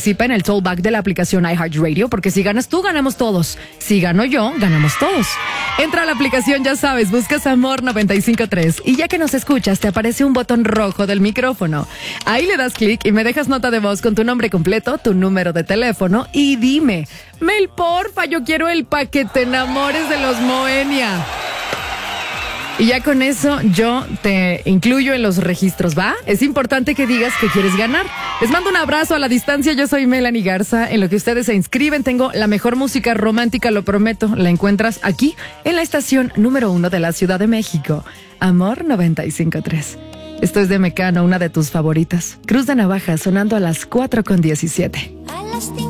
participa en el Tollback de la aplicación iHeartRadio, porque si ganas tú, ganamos todos. Si gano yo, ganamos todos. Entra a la aplicación, ya sabes, buscas Amor 95.3 y ya que nos escuchas, te aparece un botón rojo del micrófono. Ahí le das clic y me dejas nota de voz con tu nombre completo, tu número de teléfono y dime, Mel, porfa, yo quiero el pa' que te enamores de los Moenia. Y ya con eso yo te incluyo en los registros, ¿va? Es importante que digas que quieres ganar. Les mando un abrazo a la distancia, yo soy Melanie Garza. En lo que ustedes se inscriben tengo la mejor música romántica, lo prometo. La encuentras aquí, en la estación número 1 de la Ciudad de México. Amor 95.3. Esto es de Mecano, una de tus favoritas. Cruz de Navaja sonando a las 4:17.